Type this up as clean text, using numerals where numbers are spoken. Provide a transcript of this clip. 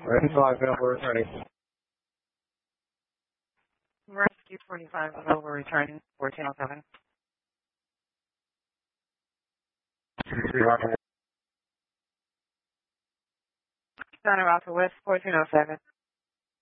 Rescue 45 available returning. Rescue 45 available returning 1407. Center Alpha West 1407.